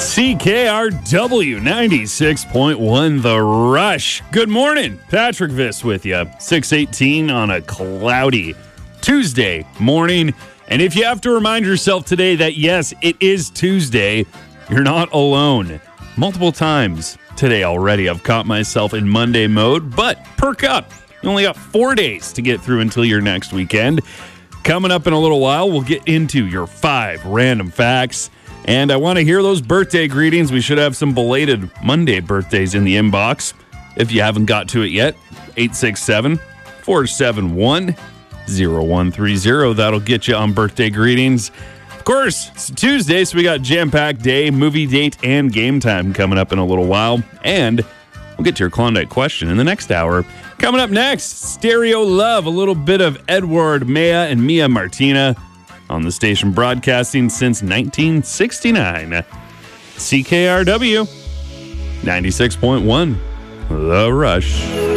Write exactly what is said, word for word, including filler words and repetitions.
C K R W ninety-six point one The Rush. Good morning. Patrick Viss with you. six eighteen on a cloudy Tuesday morning. And if you have to remind yourself today that, yes, it is Tuesday, you're not alone. Multiple times today already, I've caught myself in Monday mode, but perk up. You only got four days to get through until your next weekend. Coming up in a little while, we'll get into your five random facts. And I want to hear those birthday greetings. We should have some belated Monday birthdays in the inbox. If you haven't got to it yet, eight six seven, four seven one, zero one three zero. That'll get you on birthday greetings. Of course, it's Tuesday, so we got jam-packed day, movie date, and game time coming up in a little while. And we'll get to your Klondike question in the next hour. Coming up next, Stereo Love, a little bit of Edward Maya and Mia Martina on the station broadcasting since nineteen sixty-nine. C K R W ninety-six point one, The Rush.